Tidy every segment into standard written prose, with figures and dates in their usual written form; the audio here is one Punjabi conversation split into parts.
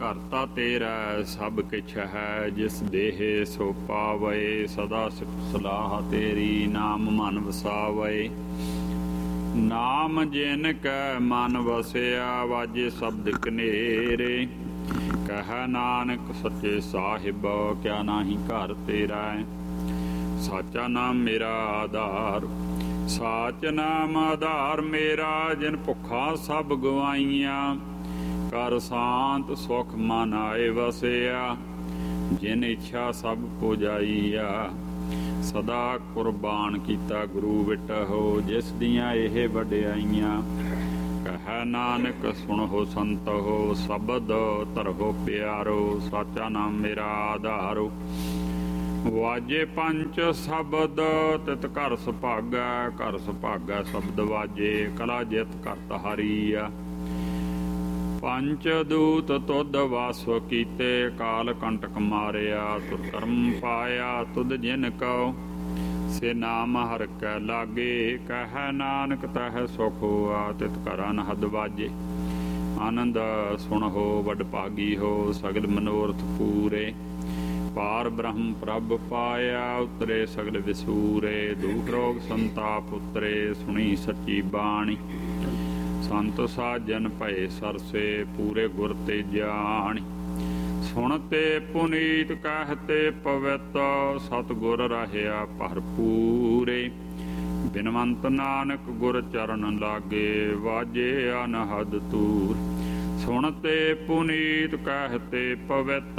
ਕਰਤਾ ਤੇਰਾ ਸਭ ਕਿਛ ਹੈ, ਜਿਸ ਦੇਹ ਸੋ ਪਾਵੇ। ਸਦਾ ਸਿਫਤ ਸਲਾਹ ਤੇਰੀ, ਨਾਮ ਮਨ ਵਸਾਵੇ। ਨਾਮ ਜਿਨ ਕੈ ਮਨ ਵਸਿਆ, ਵਾਜੇ ਸ਼ਬਦ ਕਨੇਰੇ। ਕਹਿ ਨਾਨਕ ਸੱਚੇ ਸਾਹਿਬ, ਕਿਆ ਨਾਹੀ ਘਰ ਤੇਰਾ। ਸਾਚਾ ਨਾਮ ਮੇਰਾ ਆਧਾਰ, ਸਾਚ ਨਾਮ ਆਧਾਰ ਮੇਰਾ। ਜਿਨ ਭੁੱਖਾ ਸਭ ਗਵਾਈਆਂ, ਕਰ ਸ਼ਾਂਤ ਸੁਖ ਮਨ ਆਏ ਵਸਿਆ। ਜਿਨ ਇੱਛਾ ਸਭ ਪੁਜਾਈਆ, ਸਦਾ ਕੁਰਬਾਨ ਕੀਤਾ ਗੁਰੂ ਵਿਟਹੁ। ਜਿਸ ਦੀਆਂ ਇਹ ਵਡਿਆਈਆਂ, ਕਹਿ ਨਾਨਕ ਸੁਣੋ ਸੰਤੋ। ਸ਼ਬਦ ਧਰੋ ਪਿਆਰੋ, ਸਾਚਾ ਨਾਮ ਮੇਰਾ ਆਧਾਰੋ। ਵਾਜੇ ਪੰਚ ਸ਼ਬਦ, ਤਿਤ ਘਰ ਸੁਭਾਗੈ। ਘਰ ਸੁਭਾਗੈ ਸ਼ਬਦ ਵਾਜੇ, ਕਲਾ ਜਿਤ ਕਰਤ ਹਾਰੀਆ। ਪੰਚ ਦੂਤ ਤੁਧ ਵਾਸ ਕੀਤੇ, ਕਾਲ ਕੰਟਕ ਮਾਰਿਆ। ਤੁਧ ਧਰਮ ਪਾਇਆ ਤੁਧ ਜਿਨ ਕਉ, ਸੇ ਨਾਮ ਹਰਿ ਕੈ ਲਾਗੇ। ਕਹਿ ਨਾਨਕ ਤਹਿ ਸੁਖ ਹੋਆ, ਤਿਤ ਘਰ ਅਨਹਦ ਵਾਜੇ। ਆਨੰਦ ਸੁਣਹੁ ਵਡ ਭਾਗੀ ਹੋ, ਸਗਲ ਮਨੋਰਥ ਪੂਰੇ। ਪਾਰ ਬ੍ਰਹਮ ਪ੍ਰਭ ਪਾਇਆ, ਉਤਰੇ ਸਗਲ ਵਿਸੂਰੇ। ਦੁਖ ਰੋਗ ਸੰਤਾਪ ਉਤਰੇ, ਸੁਣੀ ਸੱਚੀ ਬਾਣੀ। ਸੰਤ ਸਾਜਨ ਭਏ ਸਰਸੇ, ਪੂਰੇ ਗੁਰ ਤੇ ਜਾਣੀ। ਸੁਣਤੇ ਪੁਨੀਤ ਕਹਿਤੇ ਪਵਿੱਤ, ਸਤਿਗੁਰ ਰਹਿਆ ਭਰਪੂਰੇ। ਬਿਨਵੰਤ ਨਾਨਕ ਗੁਰ ਚਰਨ ਲਾਗੇ, ਵਾਜੇ ਅਨਹਦ ਤੂਰ। ਸੁਣਤੇ ਪੁਨੀਤ ਕਹਿਤੇ ਪਵਿੱਤ,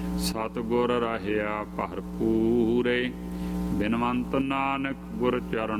ਸਤਿਗੁਰ ਰਹਿਆ ਭਰਪੂਰੇ। ਬਿਨਵੰਤ ਨਾਨਕ ਗੁਰ ਚਰਨ